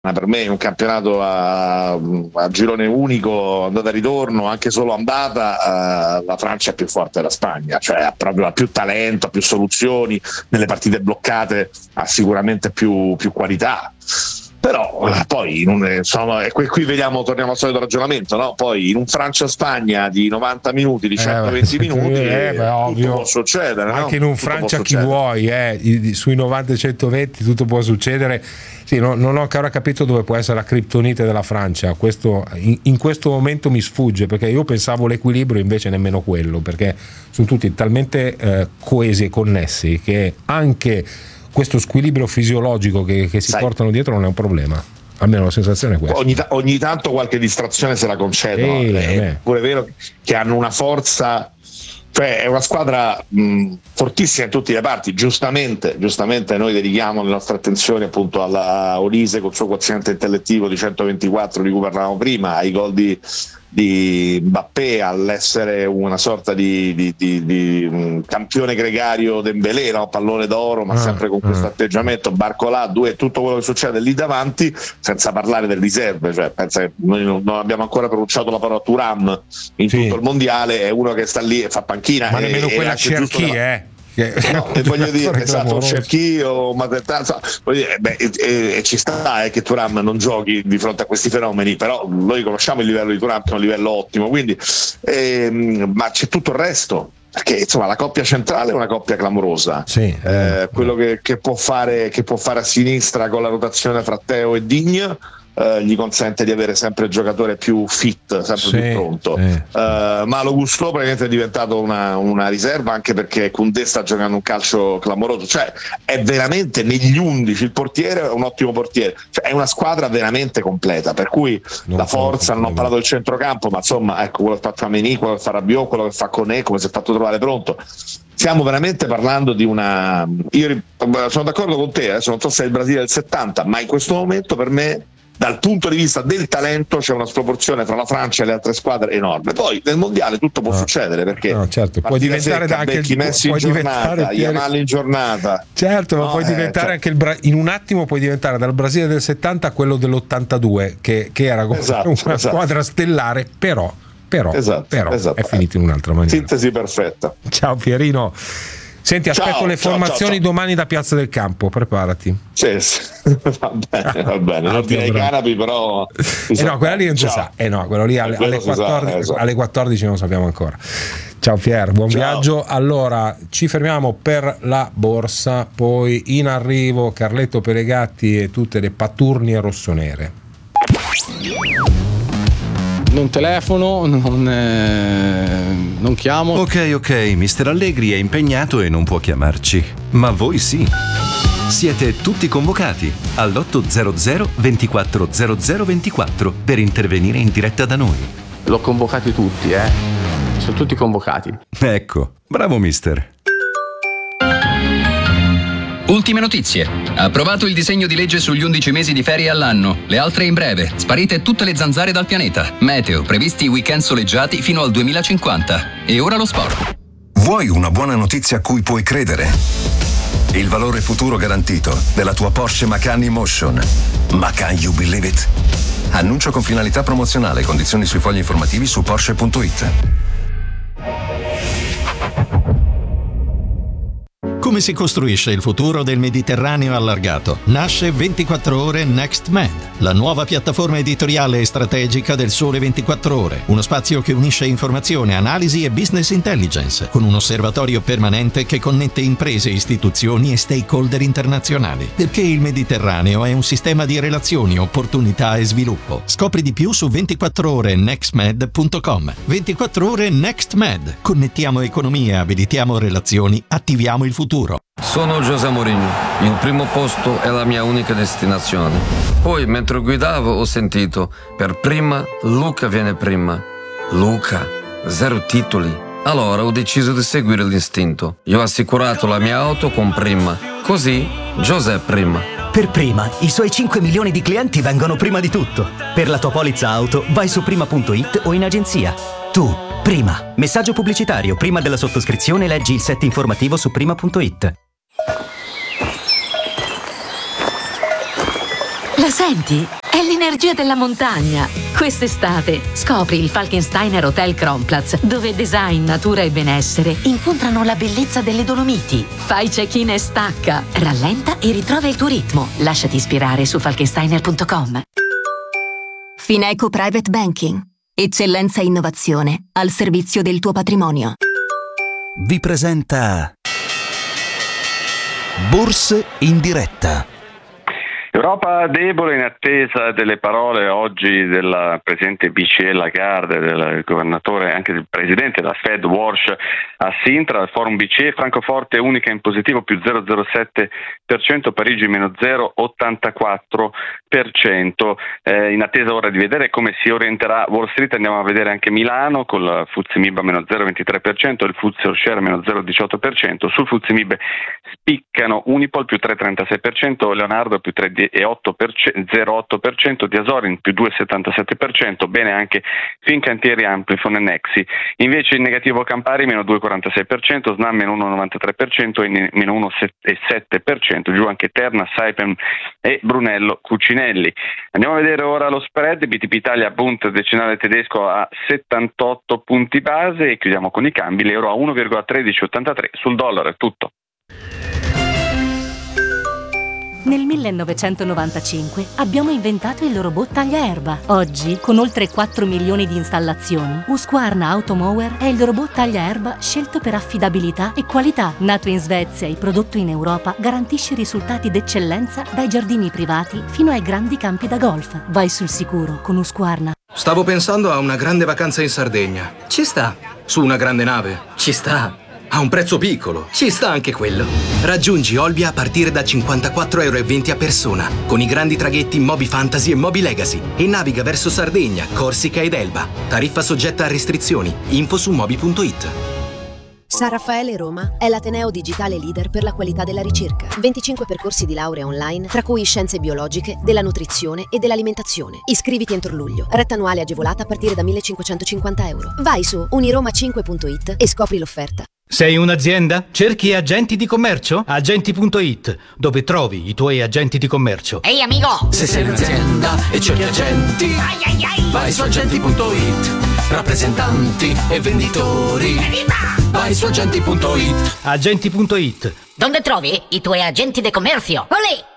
Per me è un campionato a girone unico, andata e ritorno, anche solo andata, la Francia è più forte della Spagna, cioè ha proprio più talento, ha più soluzioni, nelle partite bloccate ha sicuramente più qualità. Però poi insomma, qui vediamo, torniamo al solito ragionamento, no? Poi in un Francia-Spagna di 90 minuti, di 120 minuti, tutto può succedere, anche no? in un Francia chi vuoi, sui 90 e 120 tutto può succedere. Sì, non ho ancora capito dove può essere la criptonite della Francia. Questo in questo momento mi sfugge, perché io pensavo l'equilibrio, invece nemmeno quello, perché sono tutti talmente coesi e connessi che anche questo squilibrio fisiologico che si portano dietro non è un problema, almeno la sensazione è questa. Ogni tanto qualche distrazione se la concedono, è pure vero che hanno una forza, cioè è una squadra fortissima in tutte le parti. Giustamente noi dedichiamo le nostre attenzioni appunto alla Olise col suo quoziente intellettivo di 124 di cui parlavamo prima, ai gol di Mbappé, all'essere una sorta di campione gregario Dembélé, no? Pallone d'oro, ma sempre con questo atteggiamento, Barcola, tutto quello che succede lì davanti, senza parlare delle riserve, cioè pensa che noi non abbiamo ancora pronunciato la parola Thuram in tutto il mondiale, è uno che sta lì e fa panchina, ma nemmeno quella Cherki, no, e voglio dire, esatto, Cherki o Mateta, ci sta che Thuram non giochi di fronte a questi fenomeni, però noi conosciamo il livello di Thuram, che è un livello ottimo, quindi ma c'è tutto il resto, perché insomma la coppia centrale è una coppia clamorosa. Quello che può fare a sinistra con la rotazione fra Theo e Digne gli consente di avere sempre il giocatore più fit, sempre più pronto. Ma lo Gusto praticamente è diventato una riserva, anche perché Koundé sta giocando un calcio clamoroso, cioè è veramente negli 11 il portiere è un ottimo portiere, cioè è una squadra veramente completa, per cui la forza, non ho parlato del centrocampo, ma insomma ecco, quello che fa Tchouaméni, quello che fa Rabiot, quello che fa Koné, come si è fatto trovare pronto. Stiamo veramente parlando di io sono d'accordo con te, adesso non so se è il Brasile del 70, ma in questo momento per me dal punto di vista del talento c'è una sproporzione tra la Francia e le altre squadre enorme. Poi nel mondiale tutto può succedere, perché può diventare anche Messi in giornata, Yamal in giornata. Certo, ma puoi diventare anche in un attimo puoi diventare dal Brasile del 70 a quello dell'82 che era una squadra stellare, però è finito in un'altra maniera. Sintesi perfetta. Ciao Pierino. Senti, aspetto le formazioni domani da Piazza del Campo, preparati. Sì. Va bene. Non direi canapi, però no, quella lì non si sa. No, quello lì alle 14, alle 14 non lo sappiamo ancora. Ciao Pier, buon viaggio. Allora, ci fermiamo per la borsa, poi in arrivo Carletto Pelegatti e tutte le paturnie rossonere. Non telefono, non chiamo. Ok, Mister Allegri è impegnato e non può chiamarci, ma voi sì. Siete tutti convocati all'800 24 00 24 per intervenire in diretta da noi. L'ho convocati tutti, sono tutti convocati. Ecco, bravo mister. Ultime notizie. Approvato il disegno di legge sugli 11 mesi di ferie all'anno. Le altre in breve. Sparite tutte le zanzare dal pianeta. Meteo. Previsti weekend soleggiati fino al 2050. E ora lo sport. Vuoi una buona notizia a cui puoi credere? Il valore futuro garantito della tua Porsche Macan Emotion. Ma can you believe it? Annuncio con finalità promozionale. Condizioni sui fogli informativi su Porsche.it. Come si costruisce il futuro del Mediterraneo allargato? Nasce 24 Ore Next Med, la nuova piattaforma editoriale e strategica del Sole 24 Ore. Uno spazio che unisce informazione, analisi e business intelligence, con un osservatorio permanente che connette imprese, istituzioni e stakeholder internazionali. Perché il Mediterraneo è un sistema di relazioni, opportunità e sviluppo. Scopri di più su 24orenextmed.com. 24 Ore Next Med. Connettiamo economie, abilitiamo relazioni, attiviamo il futuro. Sono José Mourinho, il primo posto è la mia unica destinazione. Poi mentre guidavo ho sentito, per prima Luca viene prima. Luca, 0 titoli. Allora ho deciso di seguire l'istinto. Io ho assicurato la mia auto con Prima, così José prima. Per Prima, i suoi 5 milioni di clienti vengono prima di tutto. Per la tua polizza auto vai su prima.it o in agenzia. Tu, Prima. Messaggio pubblicitario. Prima della sottoscrizione leggi il set informativo su prima.it. La senti? È l'energia della montagna. Quest'estate scopri il Falkensteiner Hotel Kronplatz, dove design, natura e benessere incontrano la bellezza delle Dolomiti. Fai check-in e stacca, rallenta e ritrova il tuo ritmo. Lasciati ispirare su falkensteiner.com. Fineco Private Banking. Eccellenza e innovazione al servizio del tuo patrimonio. Vi presenta Borse in diretta. Europa debole in attesa delle parole oggi del presidente BCE Lagarde, del governatore, anche del presidente della Fed Walsh a Sintra, al forum BCE. Francoforte unica in positivo più 0,07%, Parigi meno 0,84%. In attesa ora di vedere come si orienterà Wall Street, andiamo a vedere anche Milano col FTSE MIB a meno 0,23%, il FTSE All Share meno 0,18%, sul FTSE MIB spiccano Unipol più 3,36%, Leonardo più 0,8%, Diasorin più 2,77%, bene anche Fincantieri, Amplifon e Nexi. Invece in negativo Campari meno 2,46%, Snam meno 1,93% e meno 1,7%, giù anche Terna, Saipem e Brunello Cucinelli. Andiamo a vedere ora lo spread. BTP Italia Bund decennale tedesco a 78 punti base e chiudiamo con i cambi, l'euro a 1,1383, sul dollaro è tutto. Nel 1995 abbiamo inventato il robot tagliaerba. Oggi, con oltre 4 milioni di installazioni, Husqvarna Automower è il robot tagliaerba scelto per affidabilità e qualità. Nato in Svezia e prodotto in Europa, garantisce risultati d'eccellenza dai giardini privati fino ai grandi campi da golf. Vai sul sicuro con Husqvarna. Stavo pensando a una grande vacanza in Sardegna. Ci sta. Su una grande nave. Ci sta. A un prezzo piccolo. Ci sta anche quello. Raggiungi Olbia a partire da 54,20 € a persona, con i grandi traghetti Moby Fantasy e Moby Legacy, e naviga verso Sardegna, Corsica ed Elba. Tariffa soggetta a restrizioni. Info su moby.it. San Raffaele Roma è l'ateneo digitale leader per la qualità della ricerca. 25 percorsi di laurea online, tra cui scienze biologiche, della nutrizione e dell'alimentazione. Iscriviti entro luglio. Retta annuale agevolata a partire da 1.550 €. Vai su uniroma5.it e scopri l'offerta. Sei un'azienda? Cerchi agenti di commercio? Agenti.it, dove trovi i tuoi agenti di commercio. Ehi amico! Se sei un'azienda e cerchi agenti, vai su agenti.it. Rappresentanti e venditori, vai su agenti.it. Agenti.it. Dove trovi i tuoi agenti di commercio? Olè!